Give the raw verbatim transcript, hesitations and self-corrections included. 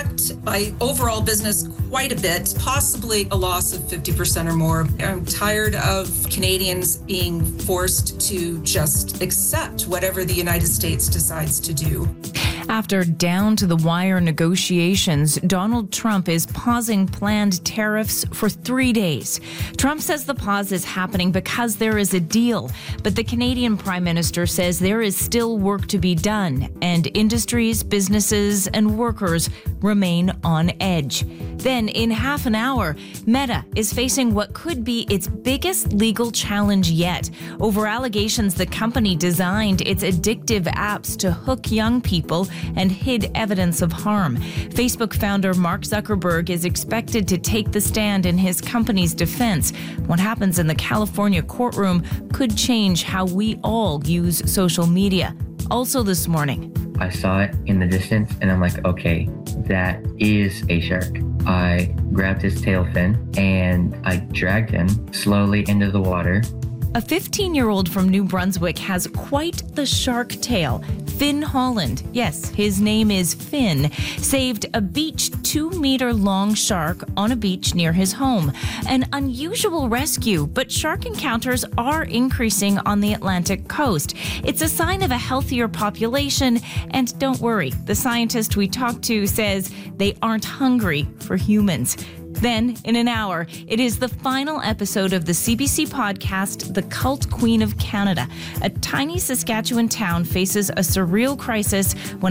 impact by overall business quite a bit, possibly a loss of fifty percent or more. I'm tired of Canadians being forced to just accept whatever the United States decides to do. After down-to-the-wire negotiations, Donald Trump is pausing planned tariffs for three days. Trump says the pause is happening because there is a deal, but the Canadian Prime Minister says there is still work to be done, and industries, businesses, and workers remain on edge. Then, in half an hour, Meta is facing what could be its biggest legal challenge yet over allegations the company designed its addictive apps to hook young people and hid evidence of harm. Facebook founder Mark Zuckerberg is expected to take the stand in his company's defense. What happens in the California courtroom could change how we all use social media. Also this morning, I saw it in the distance and I'm like, okay, that is a shark. I grabbed his tail fin and I dragged him slowly into the water. A fifteen-year-old from New Brunswick has quite the shark tale. Finn Holland, yes, his name is Finn, saved a beach two-meter-long shark on a beach near his home. An unusual rescue, but shark encounters are increasing on the Atlantic coast. It's a sign of a healthier population, and don't worry, the scientist we talked to says they aren't hungry for humans. Then, in an hour, it is the final episode of the C B C podcast, The Cult Queen of Canada. A tiny Saskatchewan town faces a surreal crisis when